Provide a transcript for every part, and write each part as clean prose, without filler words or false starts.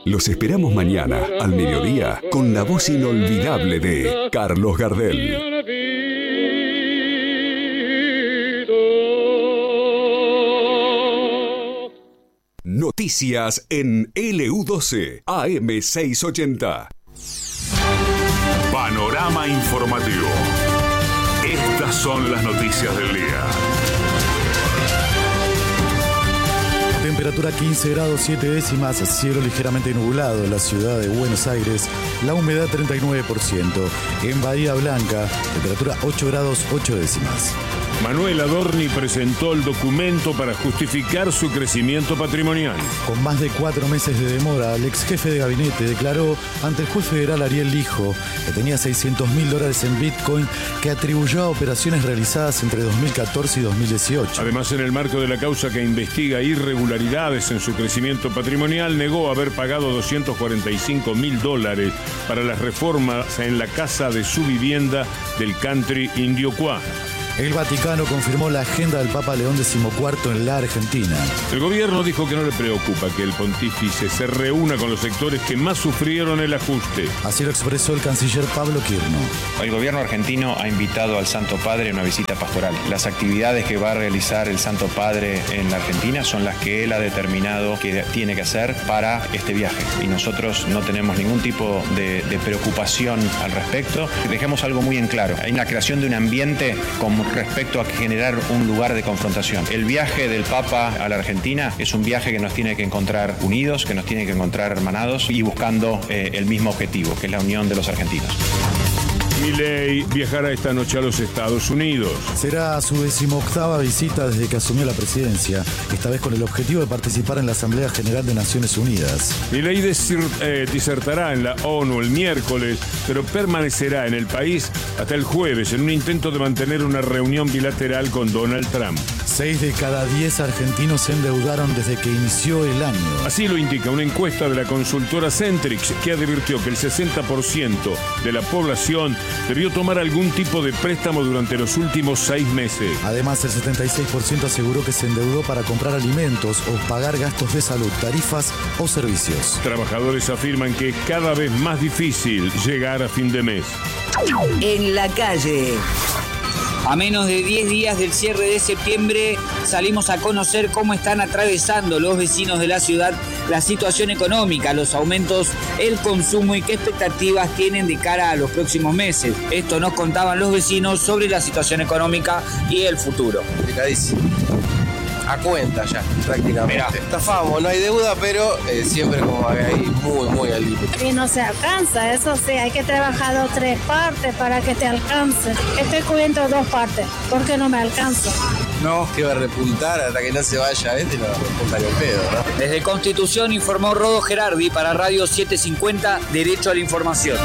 Los esperamos mañana, al mediodía, con la voz inolvidable de Carlos Gardel. Noticias en LU12, AM680. Panorama informativo. Estas son las noticias del día. Temperatura 15 grados 7 décimas, cielo ligeramente nublado en la ciudad de Buenos Aires, la humedad 39%. En Bahía Blanca, temperatura 8 grados 8 décimas. Manuel Adorni presentó el documento para justificar su crecimiento patrimonial. Con más de 4 meses de demora, el ex jefe de gabinete declaró ante el juez federal Ariel Lijo que tenía $600.000 en Bitcoin que atribuyó a operaciones realizadas entre 2014 y 2018. Además, en el marco de la causa que investiga irregularidades en su crecimiento patrimonial, negó haber pagado $245.000 para las reformas en la casa de su vivienda del country Indiocuá. El Vaticano confirmó la agenda del Papa León XIV en la Argentina. El gobierno dijo que no le preocupa que el pontífice se reúna con los sectores que más sufrieron el ajuste. Así lo expresó el canciller Pablo Quirno. El gobierno argentino ha invitado al Santo Padre a una visita pastoral. Las actividades que va a realizar el Santo Padre en la Argentina son las que él ha determinado que tiene que hacer para este viaje. Y nosotros no tenemos ningún tipo de preocupación al respecto. Dejemos algo muy en claro. Hay una creación de un ambiente con respecto a generar un lugar de confrontación. El viaje del Papa a la Argentina es un viaje que nos tiene que encontrar unidos, que nos tiene que encontrar hermanados y buscando el mismo objetivo, que es la unión de los argentinos. Milei viajará esta noche a los Estados Unidos. Será su 18ª visita desde que asumió la presidencia, esta vez con el objetivo de participar en la Asamblea General de Naciones Unidas. Milei disertará en la ONU el miércoles, pero permanecerá en el país hasta el jueves en un intento de mantener una reunión bilateral con Donald Trump. 6 de cada 10 argentinos se endeudaron desde que inició el año. Así lo indica una encuesta de la consultora Centrix, que advirtió que el 60% de la población debió tomar algún tipo de préstamo durante los últimos 6 meses. Además, el 76% aseguró que se endeudó para comprar alimentos o pagar gastos de salud, tarifas o servicios. Trabajadores afirman que es cada vez más difícil llegar a fin de mes. En la calle. A menos de 10 días del cierre de septiembre, salimos a conocer cómo están atravesando los vecinos de la ciudad la situación económica, los aumentos, el consumo y qué expectativas tienen de cara a los próximos meses. Esto nos contaban los vecinos sobre la situación económica y el futuro. Complicadísimo. A cuenta ya, prácticamente. Mirá. Estafamos, no hay deuda, pero siempre como ahí muy al límite. Y no se alcanza, eso sí, hay que trabajar 3 partes para que te alcance. Estoy cubriendo 2 partes, porque no me alcanza. No, que va a repuntar hasta que no se vaya y no repunta ni el pedo, ¿no? Desde Constitución informó Rodo Gerardi para Radio 750, Derecho a la Información.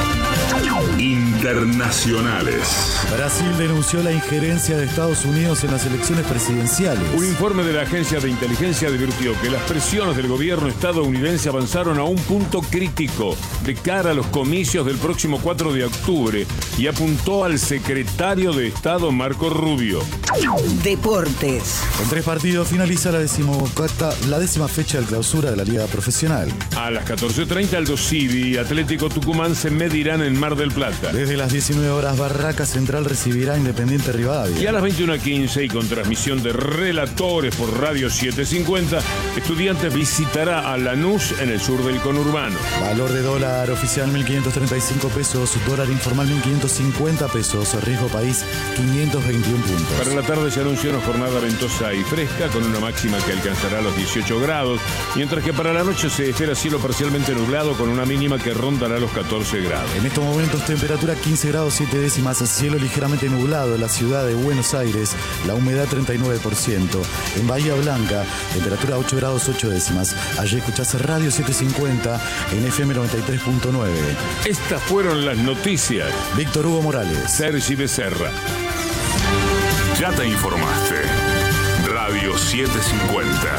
Internacionales. Brasil denunció la injerencia de Estados Unidos en las elecciones presidenciales. Un informe de la agencia de inteligencia advirtió que las presiones del gobierno estadounidense avanzaron a un punto crítico de cara a los comicios del próximo 4 de octubre y apuntó al secretario de Estado Marco Rubio. Deportes. En 3 partidos finaliza la 10ª fecha de clausura de la Liga Profesional. A las 14:30 Aldo Civi y Atlético Tucumán se medirán en Mar del Plata. Desde las 19 horas Barraca Central recibirá a Independiente Rivadavia. Y a las 21:15 y con transmisión de relatores por Radio 750, Estudiantes visitará a Lanús en el sur del conurbano. Valor de dólar oficial 1.535 pesos, dólar informal 1.550 pesos, riesgo país 521 puntos. Para la tarde se anunció una jornada ventosa y fresca con una máxima que alcanzará los 18 grados, mientras que para la noche se espera cielo parcialmente nublado con una mínima que rondará los 14 grados. En estos momentos temperatura 15 grados 7 décimas, cielo ligeramente nublado en la ciudad de Buenos Aires, la humedad 39%. En Bahía Blanca, temperatura 8 grados 8 décimas. Allí escuchás Radio 750 en FM 93.9. Estas fueron las noticias. Víctor Hugo Morales. Sergi Becerra. Ya te informaste. Radio 750.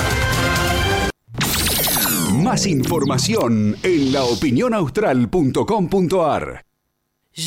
Más información en laopinionaustral.com.ar.